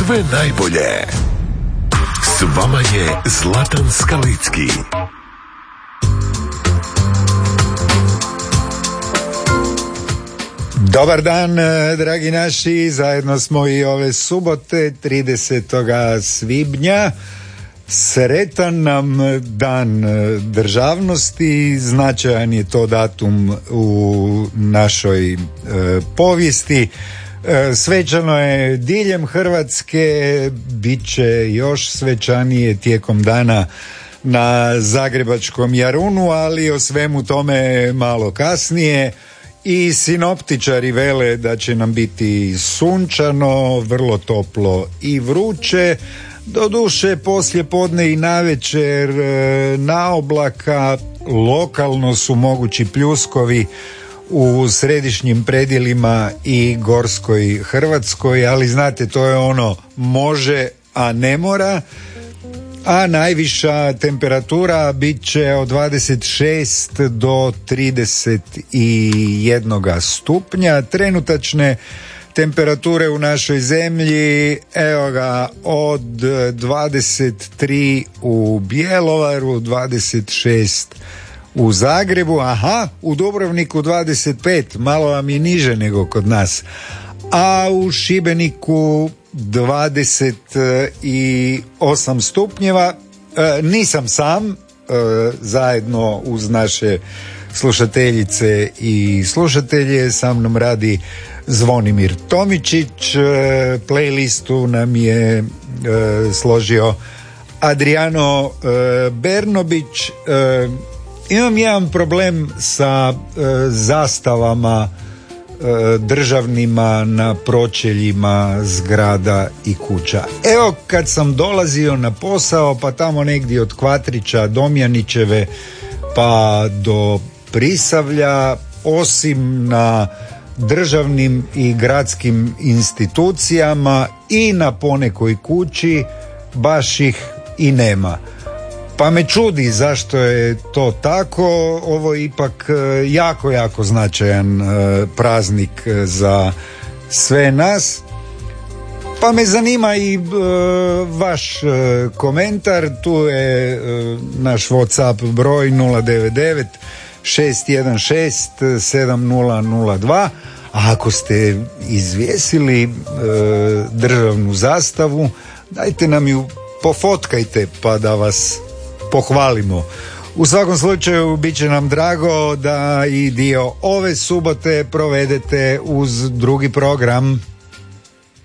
Sve najbolje. S vama je Zlatan Skalicki. Dobar dan, dragi naši, zajedno smo i ove subote 30. svibnja. Sretan nam dan državnosti, značajan je to datum u našoj povijesti. Svečano je diljem Hrvatske, bit će još svečanije tijekom dana na Zagrebačkom Jarunu, ali o svemu tome malo kasnije. I sinoptičari vele da će nam biti sunčano, vrlo toplo i vruće. Doduše poslije podne i navečer na oblaka, lokalno su mogući pljuskovi u središnjim predjelima i gorskoj Hrvatskoj, ali znate, to je ono može, a ne mora. A najviša temperatura bit će od 26 do 31 stupnja. Trenutačne temperature u našoj zemlji, evo ga, od 23 u Bjelovaru, 26 u Zagrebu, u Dubrovniku 25, malo vam je niže nego kod nas, a u Šibeniku 28 stupnjeva. Nisam sam, zajedno uz naše slušateljice i slušatelje sa mnom radi Zvonimir Tomičić. Playlistu nam je složio Adriano Bernobić. Imam jedan problem sa zastavama državnima na pročeljima zgrada i kuća. Evo, kad sam dolazio na posao, pa tamo negdje od Kvatrića, Domjanićeve pa do Prisavlja, osim na državnim i gradskim institucijama i na ponekoj kući, baš ih i nema. Pa me čudi zašto je to tako. Ovo je ipak jako značajan praznik za sve nas. Pa me zanima i vaš komentar. Tu je naš WhatsApp broj 099 616 7002. A ako ste izvjesili državnu zastavu, dajte nam ju pofotkajte pa da vas pohvalimo. U svakom slučaju bit će nam drago da i dio ove subote provedete uz drugi program.